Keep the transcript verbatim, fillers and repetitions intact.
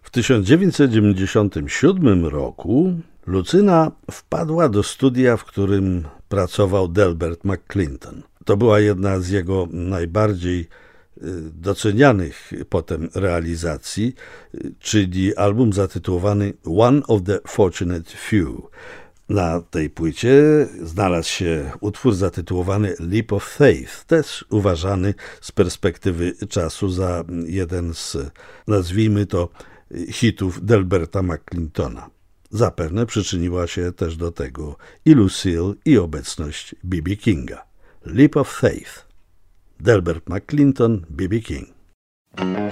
W tysiąc dziewięćset dziewięćdziesiątym siódmym roku Lucyna wpadła do studia, w którym pracował Delbert McClinton. To była jedna z jego najbardziej docenianych potem realizacji, czyli album zatytułowany One of the Fortunate Few. Na tej płycie znalazł się utwór zatytułowany Leap of Faith, też uważany z perspektywy czasu za jeden z, nazwijmy to, hitów Delberta McClintona. Zapewne przyczyniła się też do tego i Lucille, i obecność B B Kinga. Leap of Faith. Delbert McClinton, B B King.